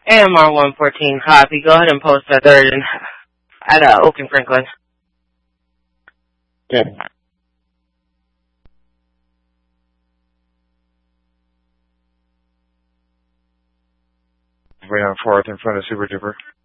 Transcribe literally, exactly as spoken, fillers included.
A M R one fourteen copy. Go ahead and post that third and at uh, Oak and Franklin. Okay. Way on fourth in front of Super Duper.